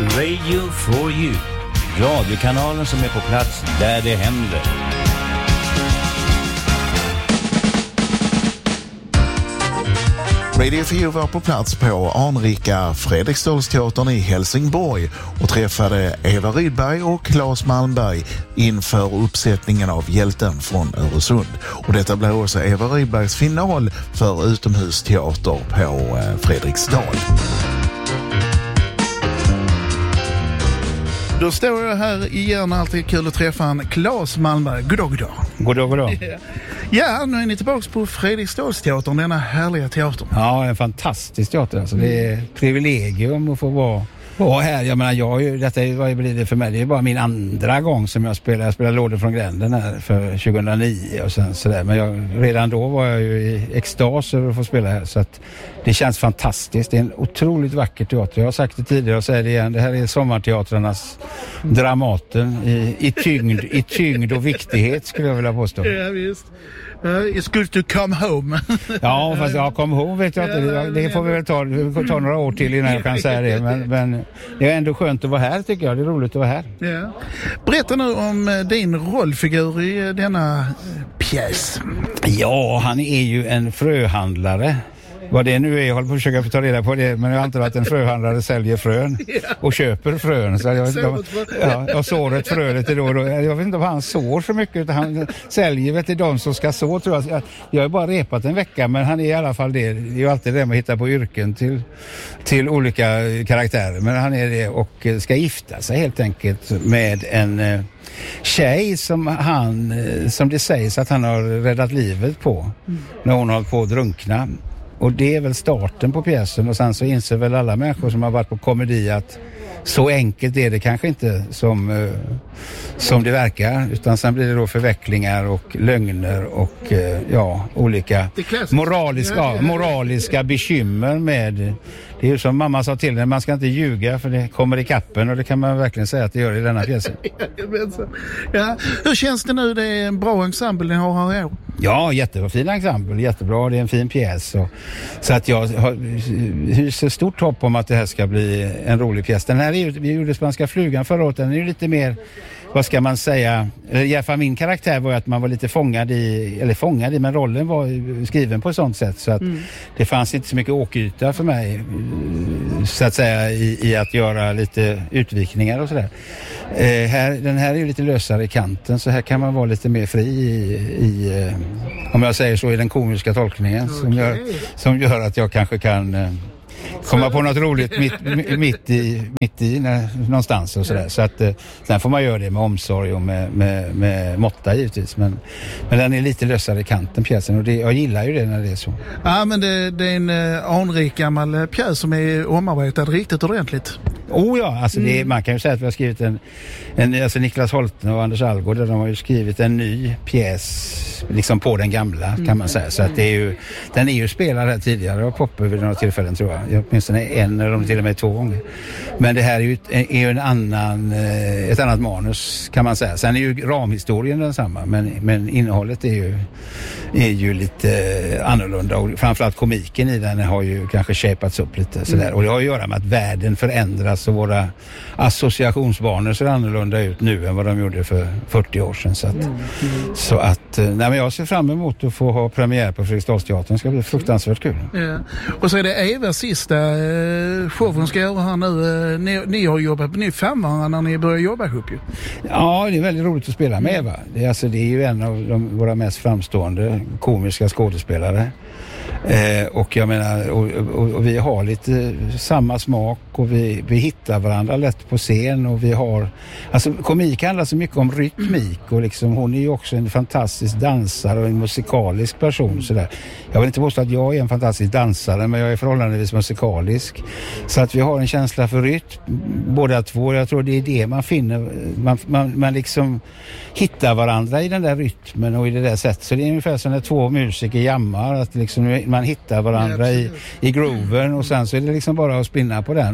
Radio for you. Radiokanalen som är på plats där det händer. Radio 4 var på plats på anrika Fredriksdalsteatern i Helsingborg och träffade Eva Rydberg och Claes Malmberg inför uppsättningen av Hjälten från Öresund. Och detta blev också Eva Rydbergs final för utomhusteater på Fredriksdal. Då står jag här igen, alltid kul att träffa en Claes Malmberg. Goddag, goddag. Goddag, goddag. Ja, nu är ni tillbaka på Fredriksdalsteatern, denna härliga teater. Ja, en fantastisk teater. Alltså. Det är ett privilegium att få vara här. Jag menar, vad blir det för mig? Det är bara min andra gång som jag spelar Låden från gränden här för 2009 och sen sådär. Men redan då var jag ju i extas över att få spela här, så att det känns fantastiskt. Det är en otroligt vacker teater. Jag har sagt det tidigare och säger det igen. Det här är sommarteatrarnas Dramaten i tyngd och viktighet, skulle jag vilja påstå. Ja, visst. It's good to come home. Ja, fast jag kom ihåg vet jag inte. Det får vi väl ta några år till innan jag kan säga det. Men det är ändå skönt att vara här, tycker jag. Det är roligt att vara här. Ja. Berätta nu om din rollfigur i denna pjäs. Ja, han är ju en fröhandlare. Vad det nu är, jag håller på att försöka ta reda på det, men jag antar att en fröhandlare säljer frön och köper frön. Så jag vet och sår ett frö lite då. Jag vet inte om han sår så mycket, utan han säljer till de som ska så, tror jag. Jag har bara repat en vecka, men han är i alla fall det. Det är ju alltid det med att hitta på yrken till olika karaktärer. Men han är det och ska gifta sig helt enkelt med en tjej som det sägs att han har räddat livet på när hon håller på att drunkna. Och det är väl starten på pjäsen, och sen så inser väl alla människor som har varit på komedi att så enkelt är det kanske inte som det verkar, utan sen blir det då förvecklingar och lögner och olika moraliska bekymmer med. Det är ju som mamma sa till, man ska inte ljuga för det kommer i kappen, och det kan man verkligen säga att det gör i denna pjäsen. Ja. Hur känns det nu? Det är en bra ensemble ni har här i år. Ja, jättefin ensemble, jättebra, det är en fin pjäs. Så att jag hyser stort hopp om att det här ska bli en rolig pjäs. Den här vi gjorde Spanska flugan förra året, den är ju lite mer, vad ska man säga, i alla fall min karaktär var att man var lite fångad i, men rollen var skriven på ett sånt sätt så att det fanns inte så mycket åkyta för mig så att säga i att göra lite utvikningar och sådär. Den här är ju lite lösare i kanten, så här kan man vara lite mer fri i om jag säger så, i den komiska tolkningen som gör att jag kanske kan komma på något roligt mitt i någonstans och sådär. Så att sen får man göra det med omsorg och med måtta givetvis. Men den är lite lösare i kanten, pjäsen, och jag gillar ju det när det är så. Ja, men det är en anrik gammal pjäs som är omarbetad riktigt ordentligt. Oh ja, alltså man kan ju säga att vi har skrivit alltså Niklas Holten och Anders Algård, de har ju skrivit en ny pjäs liksom på den gamla, kan man säga. Så att den är ju spelad här tidigare och Poppe vid några tillfällen, tror jag. Åtminstone en eller till och med 2 gånger. Men det här är ju ett annat manus, kan man säga. Sen är ju ramhistorien densamma, men innehållet är ju lite annorlunda, och framförallt komiken i den har ju kanske shapats upp lite sådär. Och det har att göra med att världen förändras och våra associationsbanor ser annorlunda ut nu än vad de gjorde för 40 år sedan. Så att men jag ser fram emot att få ha premiär på Fredriksdalsteatern. Det ska bli fruktansvärt kul. Ja. Och så är det Evas sista show hon ska göra här nu. Ni har jobbat, ni är 5 när ni börjar jobba ihop ju. Ja, det är väldigt roligt att spela med Eva. Det är ju en av våra mest framstående komiska skådespelare. Och jag menar, och vi har lite samma smak, och vi hittar varandra lätt på scen, och vi har, alltså komik handlar så mycket om rytmik, och liksom hon är ju också en fantastisk dansare och en musikalisk person sådär. Jag vill inte påstå att jag är en fantastisk dansare, men jag är förhållandevis musikalisk, så att vi har en känsla för rytm båda två. Jag tror det är det man finner, man liksom hittar varandra i den där rytmen och i det där sättet. Så det är ungefär som när 2 musiker jammar, att liksom man hittar varandra i grooven, och sen så är det liksom bara att spinna på den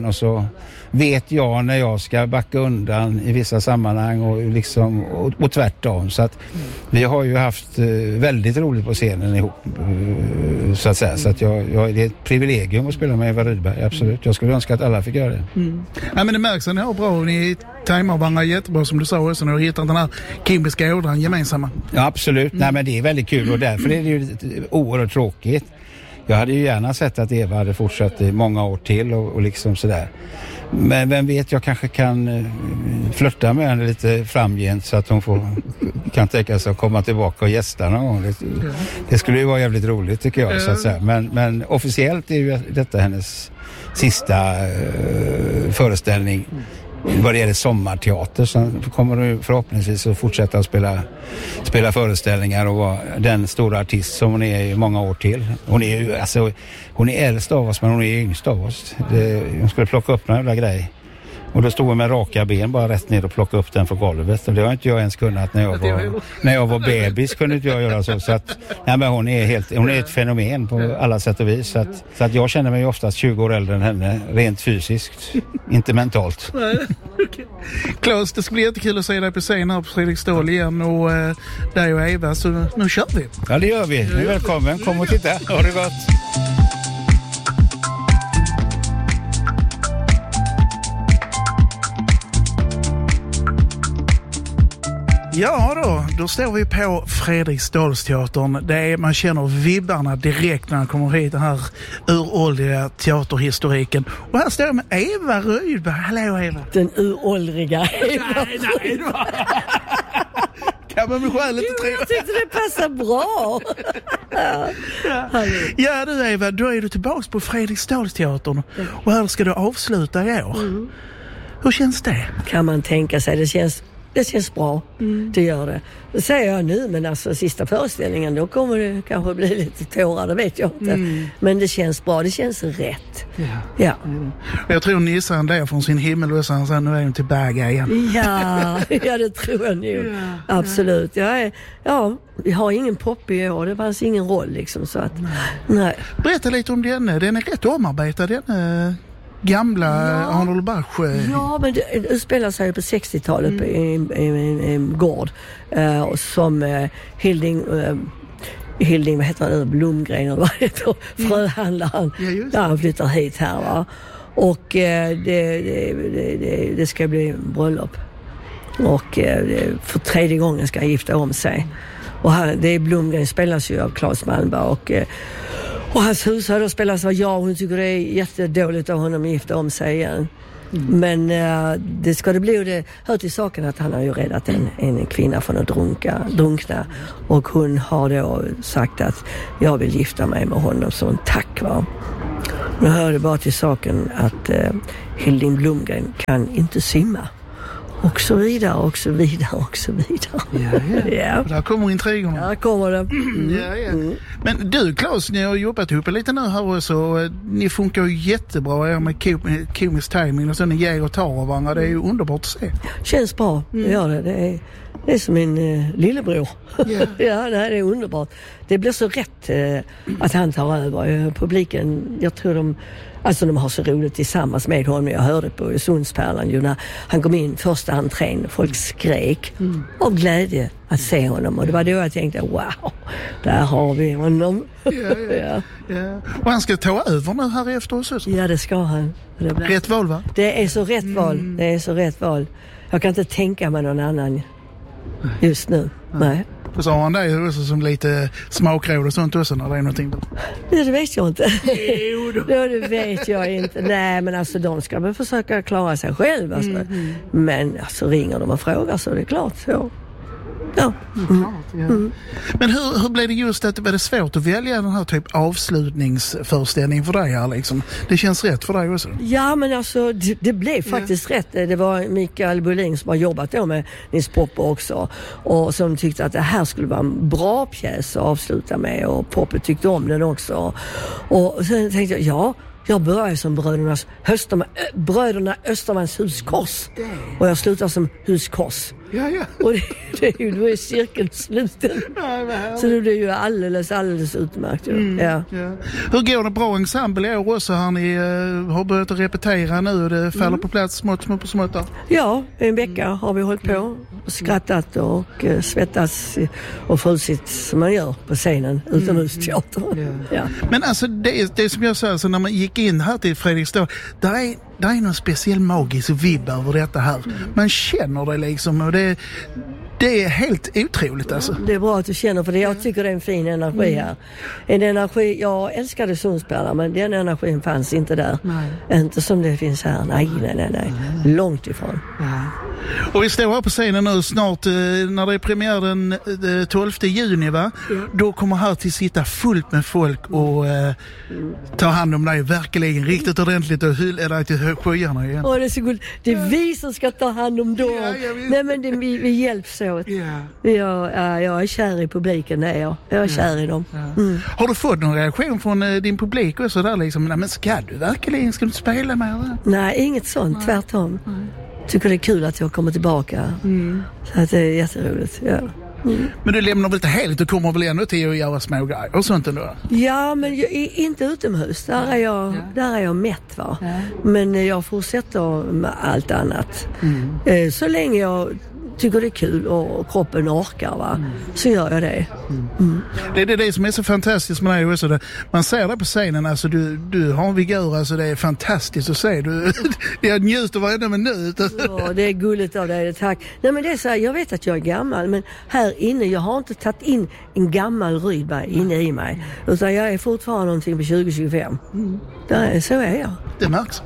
och så vet jag när jag ska backa undan i vissa sammanhang och liksom och tvärtom. Så att vi har ju haft väldigt roligt på scenen ihop, så att säga. Så att det är ett privilegium att spela med Eva Rydberg, absolut. Jag skulle önska att alla fick göra det. Ja, men det märks att ni har bra, ni tajmar varandra jättebra som du sa också, när du hittar den här kemiska ådran gemensamma. Ja, absolut. Nej, men det är väldigt kul och därför är det ju oerhört tråkigt. Jag hade ju gärna sett att Eva hade fortsatt i många år till och liksom sådär. Men vem vet, jag kanske kan flirta med henne lite framgent så att hon kan tänka sig att komma tillbaka och gästa någon gång. Det skulle ju vara jävligt roligt tycker jag, så att säga. Men officiellt är ju detta hennes sista föreställning vad det gäller sommarteater. Så kommer hon förhoppningsvis att fortsätta att spela föreställningar och vara den stora artist som hon är i många år till. Hon är ju, alltså, hon är äldst av oss, men hon är yngst av oss. Hon skulle plocka upp någon jävla grej. Och då stod hon med raka ben bara rätt ner och plocka upp den från golvet. Och det har inte jag ens kunnat när jag var bebis, kunde inte jag göra så. Så att, nej, men hon är ett fenomen på alla sätt och vis. Så att jag känner mig oftast 20 år äldre än henne, rent fysiskt, inte mentalt. Claes, det ska bli jättekul att se dig på scen här på Fredriksdal igen och dig och Eva, så nu kör vi. Ja, det gör vi. Nu välkommen, kom och titta. Ha det gott. Ja då står vi på Fredriksdalsteatern. Man känner vibbarna direkt när man kommer hit, den här uråldriga teaterhistoriken. Och här står jag med Eva Rydberg. Hallå Eva. Den uråldriga Eva. Nej. Kan man bli själv inte tro. Jag tyckte det passar bra. Ja du Eva, då är du tillbaka på Fredriksdalsteatern. Och här ska du avsluta i år. Hur känns det? Kan man tänka sig, det känns bra, det gör det. Det säger jag nu, men alltså sista föreställningen, då kommer det kanske bli lite tårar, det vet jag inte. Men det känns bra, det känns rätt. Ja. Jag tror Nissan där från sin himmel och sen nu är hon tillbaka igen. Ja, det tror jag nu. Absolut. Vi har ingen pop i år, det fanns ingen roll liksom, så att nej. Berätta lite om den är rätt omarbetad, den gamla Arnold Bach. Ja, men det utspelar sig på 60-talet i en gård som Hilding, vad heter han nu, Blomgren eller vad heter fröhandlaren. Han flyttar hit här, va. Och det ska bli bröllop. Och för tredje gången ska han gifta om sig. Och Blomgren spelas ju av Claes Malmberg och hans hushåll spelas av hon tycker det är jättedåligt av honom att gifta om sig igen. Men det ska det bli, och det hör till saken att han har ju räddat en kvinna från att drunkna. Och hon har då sagt att jag vill gifta mig med honom som tack, va. Nu hör det bara till saken att Hilding Blomgren kan inte simma. Och så vidare, och så vidare, och så vidare. Ja. Där kommer intrigerna. Där kommer det. Men du Claes, ni har jobbat ihop lite nu här också. Ni funkar ju jättebra med komisk timing och så ni ger och tar av varandra. Det är ju underbart att se. Känns bra, det gör det. Det är som min lillebror. Yeah. Ja, det här är underbart. Det blir så rätt att han tar över. Publiken, jag tror de har så roligt tillsammans med honom. Jag hörde på Sundspärlan ju när han kom in första entrén. Folk skrek av glädje att se honom. Och det var då jag tänkte, wow, där har vi honom. Ja. Och han ska ta över nu här efter oss också. Ja, det ska han. Rätt val, va? Det är så rätt val. Det är så rätt val. Jag kan inte tänka mig någon annan just nu. Nej. Och så har han det också som lite smakråd och sånt också när det är någonting. Ja, det vet jag inte. Ja, det vet jag inte. Nej, men alltså de ska väl försöka klara sig själv. Alltså. Men alltså ringer de och frågar så det är klart så. Ja. Men hur blev det just att det var svårt att välja den här typ avslutningsföreställning för dig här liksom? Det känns rätt för dig också? Ja, men alltså det blev faktiskt rätt. Det var Mikael Bolin som har jobbat då med Nils Poppe också och som tyckte att det här skulle vara en bra pjäs att avsluta med, och Poppe tyckte om den också. Och sen tänkte jag börjar som bröderna Östermans huskors och jag slutar som huskors. Ja. Och då är cirkeln sluten. Så det blir ju alldeles utmärkt. Ja. Hur går det? Bra ensemble i år också? Har ni har börjat att repetera nu och det faller på plats smått? Ja, en vecka har vi hållit på och skrattat och svettats och frusit som man gör på scenen utomhusteater. Ja. Men alltså det som jag sa, alltså, när man gick in här till Fredriksdal, där är någon speciell magisk vibb över detta här. Man känner det liksom och det är helt otroligt alltså. Det är bra att du känner för det. Jag tycker det är en fin energi här. En energi, jag älskade Sundsberg men den energin fanns inte där. Nej. Inte som det finns här. Nej. Långt ifrån. Ja. Och vi står här på scenen nu snart när det är premiär den 12 juni va? Ja. Då kommer här till sitta fullt med folk och ta hand om dig verkligen riktigt ordentligt och hylla dig till skyarna igen. Det är så gulligt. Det är vi som ska ta hand om dem. Nej men vi hjälps åt. Yeah. Jag är kär i publiken, nej jag är kär i dem. Har du fått någon reaktion från din publik och sådär liksom? Men ska du spela med eller? Nej, inget sånt, tvärtom. Tycker det är kul att jag kommer tillbaka. Så att det är jätteroligt, ja. Men du lämnar väl inte helt och kommer väl ändå till att göra små grejer och sånt ändå? Ja, men inte utomhus. Där är jag mätt va. Men jag fortsätter med allt annat. Så länge jag tycker det är kul och kroppen orkar va, så gör jag det. Det är det som är så fantastiskt med dig också. Man ser det på scenen, alltså du har en vigör, alltså det är fantastiskt att se. Jag njuter varenda minut. Ja, det är gulligt av dig, tack. Nej men det är så här, jag vet att jag är gammal, men här inne, jag har inte tagit in en gammal Rydberg inne i mig. Utan jag är fortfarande någonting på 20-25. Så är jag. Det märks.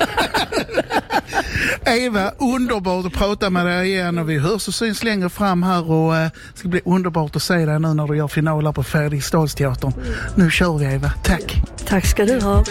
Eva, underbart att prata med dig igen och vi hörs och syns längre fram här och det ska bli underbart att se dig nu när du gör finaler på Fredriksdalsteatern. Nu kör vi Eva, tack. Tack ska du ha.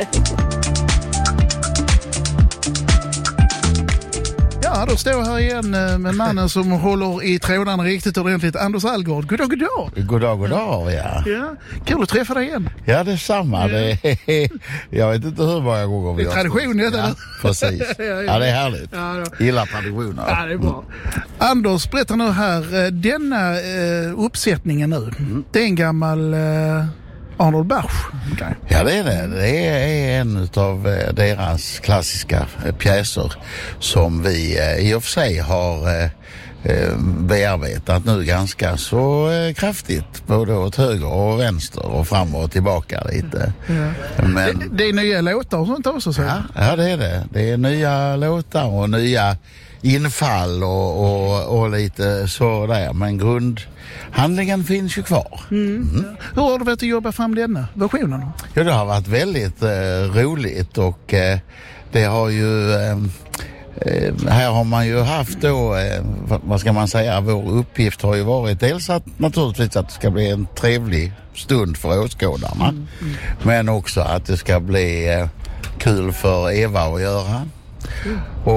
Ja, då står jag här igen med mannen som håller i trådarna riktigt ordentligt. Anders Algård, god dag. God dag, ja. Kul att träffa dig igen. Ja, det är samma. Jag vet inte hur många gånger vi har. Det är tradition, det. Ja, precis. Ja, det är härligt. Gillar traditioner. Ja, det är bra. Anders, berätta nu här. Denna uppsättningen nu, det är en gammal Arnold Bach. Okay. Ja, det är det. Det är en av deras klassiska pjäser som vi i och för sig har bearbetat nu ganska så kraftigt. Både åt höger och vänster och fram och tillbaka lite. Men det är nya låtar och sånt också? Så. Ja, det är det. Det är nya låtar och nya infall och lite så där. Men grundhandlingen finns ju kvar. Hur har du varit att jobba fram denna versionen? Ja, det har varit väldigt roligt och det har ju... här har man ju haft då, vad ska man säga, vår uppgift har ju varit dels att naturligtvis att det ska bli en trevlig stund för åskådarna. Men också att det ska bli kul för Eva att göra. Och